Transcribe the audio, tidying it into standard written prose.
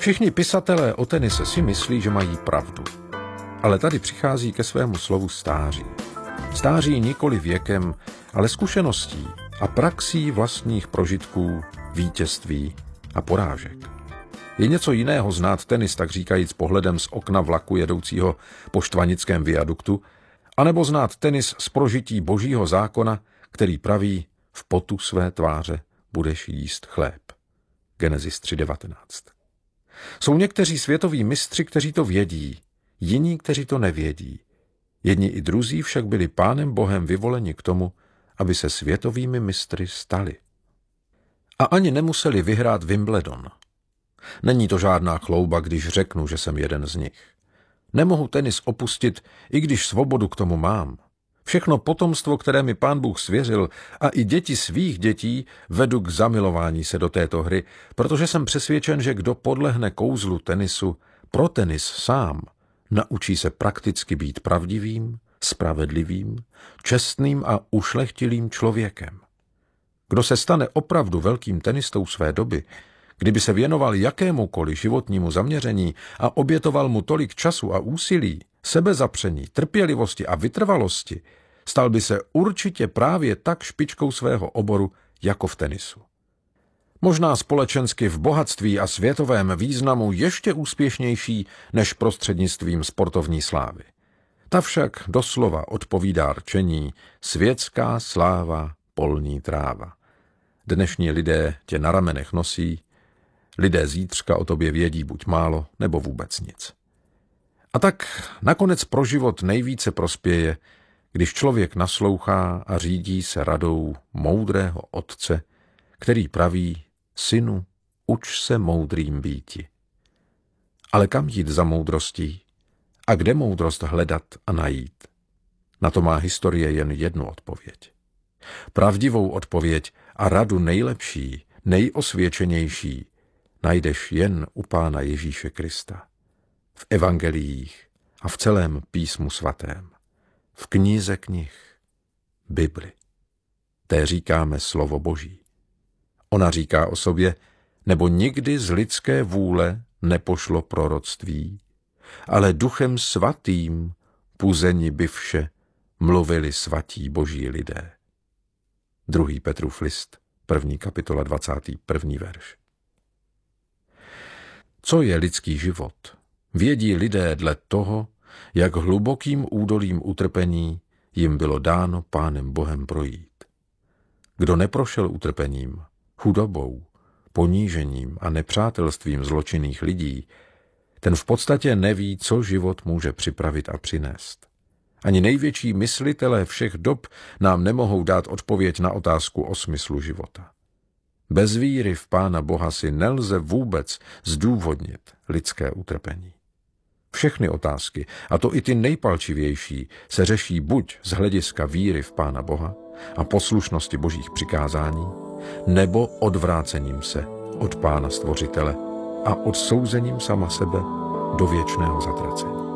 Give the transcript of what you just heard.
Všichni pisatelé o tenise si myslí, že mají pravdu. Ale tady přichází ke svému slovu stáří. Stáří nikoli věkem, ale zkušeností a praxí vlastních prožitků, vítězství a porážek. Je něco jiného znát tenis, tak říkajíc pohledem z okna vlaku jedoucího po štvanickém viaduktu, anebo znát tenis z prožití božího zákona, který praví: v potu své tváře budeš jíst chléb. Genesis 3.19. Jsou někteří světoví mistři, kteří to vědí, jiní, kteří to nevědí. Jedni i druzí však byli Pánem Bohem vyvoleni k tomu, aby se světovými mistry stali. A ani nemuseli vyhrát Wimbledon. Není to žádná chlouba, když řeknu, že jsem jeden z nich. Nemohu tenis opustit, i když svobodu k tomu mám. Všechno potomstvo, které mi Pán Bůh svěřil, a i děti svých dětí vedu k zamilování se do této hry, protože jsem přesvědčen, že kdo podlehne kouzlu tenisu pro tenis sám, naučí se prakticky být pravdivým, spravedlivým, čestným a ušlechtilým člověkem. Kdo se stane opravdu velkým tenistou své doby, kdyby se věnoval jakémukoliv životnímu zaměření a obětoval mu tolik času a úsilí, sebezapření, trpělivosti a vytrvalosti, stal by se určitě právě tak špičkou svého oboru jako v tenisu. Možná společensky v bohatství a světovém významu ještě úspěšnější než prostřednictvím sportovní slávy. Ta však doslova odpovídá rčení: světská sláva, polní tráva. Dnešní lidé tě na ramenech nosí, lidé zítřka o tobě vědí buď málo, nebo vůbec nic. A tak nakonec pro život nejvíce prospěje, když člověk naslouchá a řídí se radou moudrého otce, který praví: synu, uč se moudrým býti. Ale kam jít za moudrostí? A kde moudrost hledat a najít? Na to má historie jen jednu odpověď. Pravdivou odpověď a radu nejlepší, nejosvědčenější najdeš jen u Pána Ježíše Krista. V evangeliích a v celém písmu svatém. V knize knih, Bibli. Té říkáme slovo Boží. Ona říká o sobě: nebo nikdy z lidské vůle nepošlo proroctví, ale duchem svatým puzeni bivše mluvili svatí boží lidé. 2. Petrův list, 1. kapitola, 21. verš. Co je lidský život, vědí lidé dle toho, jak hlubokým údolím utrpení jim bylo dáno Pánem Bohem projít. Kdo neprošel utrpením, chudobou, ponížením a nepřátelstvím zločinných lidí, ten v podstatě neví, co život může připravit a přinést. Ani největší myslitelé všech dob nám nemohou dát odpověď na otázku o smyslu života. Bez víry v Pána Boha si nelze vůbec zdůvodnit lidské utrpení. Všechny otázky, a to i ty nejpalčivější, se řeší buď z hlediska víry v Pána Boha a poslušnosti božích přikázání, nebo odvrácením se od Pána Stvořitele a odsouzením sama sebe do věčného zatracení.